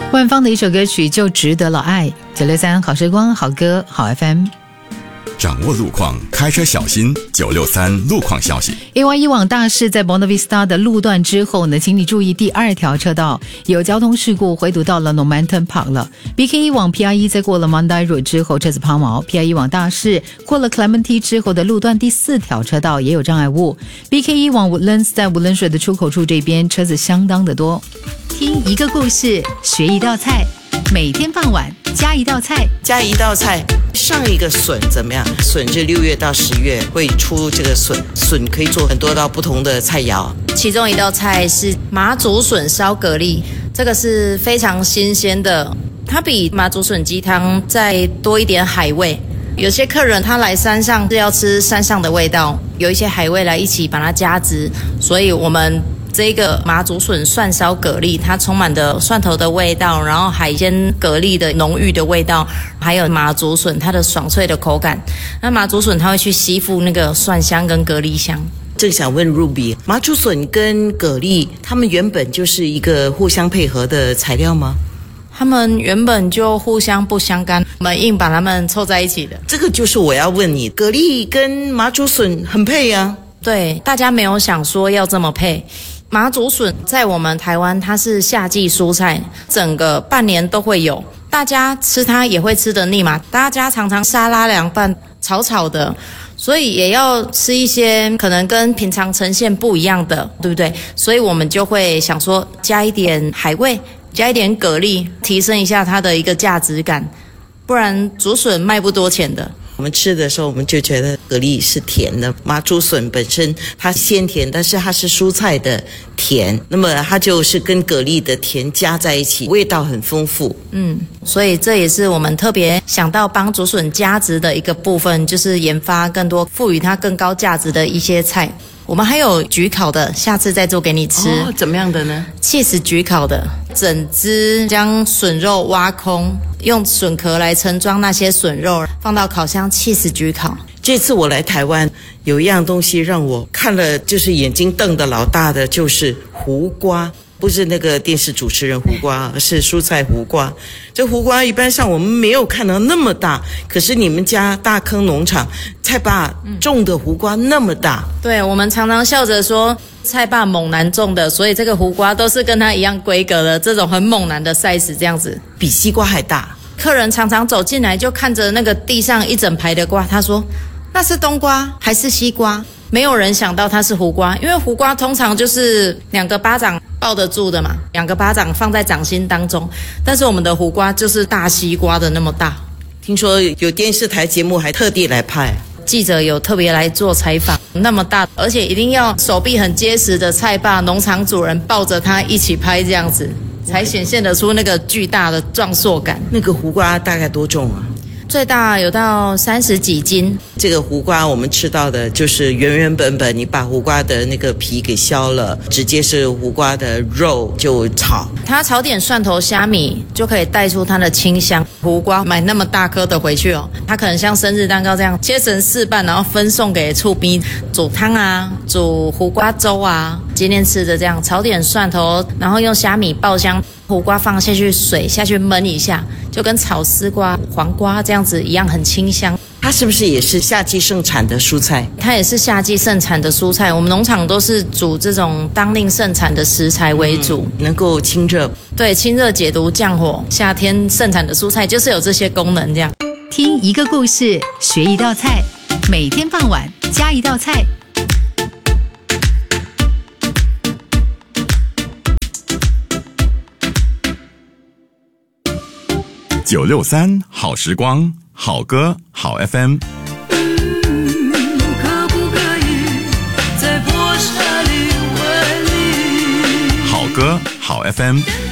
万芳的一首歌曲就值得了爱。963好时光，好歌，好 FM。 掌握路况，开车小心。963路况消息。 A1 往大市在 Buona Vista 的路段之后呢，请你注意第2条车道有交通事故，回堵到了 Normanton Park 了。BK1 往 PR1 在过了 Monday Road 之后车子抛锚。PR1 往大市过了 Clementi 之后的路段第4条车道也有障碍物。BK1 往 Woodlands 在 Woodlands 的出口处这边车子相当的多。听一个故事，学一道菜，每天傍晚加一道菜， 加一道菜。上一个笋怎么样？笋是6月到10月会出这个笋，笋可以做很多道不同的菜肴。 其中一道菜是麻竹笋烧蛤蜊，这个是非常新鲜的，它比麻竹笋鸡汤再多一点海味。有些客人他来山上是要吃山上的味道，有一些海味来一起把它加汁，所以我们这个麻竹笋蒜烧蛤蜊，它充满的蒜头的味道，然后海鲜蛤蜊的浓郁的味道，还有麻竹笋它的爽脆的口感。那麻竹笋它会去吸附那个蒜香跟蛤蜊香。 正想问 Ruby， 麻竹笋跟蛤蜊，它们原本就是一个互相配合的材料吗？ 他们原本就互相不相干，我们硬把它们凑在一起的。 这个就是我要问你，蛤蜊跟麻竹笋很配啊。 对，大家没有想说要这么配。麻竹笋在我们台湾它是夏季蔬菜，整个半年都会有，大家吃它也会吃得腻嘛，大家常常沙拉凉拌炒炒的，所以也要吃一些可能跟平常呈现不一样的，对不对？所以我们就会想说加一点海味，加一点蛤蜊，提升一下它的一个价值感，不然竹笋卖不多钱的。 我们吃的时候我们就觉得蛤蜊是甜的，麻竹笋本身它鲜甜，但是它是蔬菜的甜，那么它就是跟蛤蜊的甜加在一起，味道很丰富。 所以这也是我们特别想到帮竹笋加值的一个部分，就是研发更多赋予它更高价值的一些菜。我们还有焗烤的，下次再做给你吃。 怎么样的呢 ？cheese焗烤的，整只将笋肉挖空，用笋壳来盛装那些笋肉，放到烤箱cheese焗烤。 这次我来台湾，有一样东西让我看了就是眼睛瞪得老大的，就是胡瓜。不是那个电视主持人胡瓜，而是蔬菜胡瓜。这胡瓜一般上我们没有看到那么大，可是你们家大坑农场蔡爸种的胡瓜那么大。 对，我们常常笑着说蔡爸猛男种的，所以这个胡瓜都是跟他一样规格的这种很猛男的 size 这样子， 比西瓜还大。 客人常常走进来就看着那个地上一整排的瓜，他说那是冬瓜还是西瓜？没有人想到它是胡瓜，因为胡瓜通常就是2个巴掌抱得住的嘛，2个巴掌放在掌心当中，但是我们的胡瓜就是大西瓜的那么大。 听说有电视台节目还特地来拍， 记者有特别来做采访，那么大，而且一定要手臂很结实的蔡爸农场主人抱着他一起拍，这样子才显现得出那个巨大的壮硕感。 那个胡瓜大概多重啊？ 最大有到30几斤。 这个胡瓜我们吃到的就是原原本本，你把胡瓜的那个皮给削了，直接是胡瓜的肉就炒。 它炒点蒜头虾米就可以带出它的清香。胡瓜买那么大颗的回去哦，它可能像生日蛋糕这样切成4瓣，然后分送给厝边煮汤啊，煮胡瓜粥啊。今天吃的这样炒点蒜头，然后用虾米爆香，胡瓜放下去，水下去焖一下，就跟炒丝瓜、黄瓜这样子一样，很清香。 它是不是也是夏季盛产的蔬菜？ 它也是夏季盛产的蔬菜，我们农场都是煮这种当令盛产的食材为主， 能够清热。 对，清热解毒降火，夏天盛产的蔬菜就是有这些功能这样。 听一个故事，学一道菜，每天傍晚加一道菜。 963好时光，好歌，好 FM。 可不可以在破沙里为你？ 好歌，好 FM。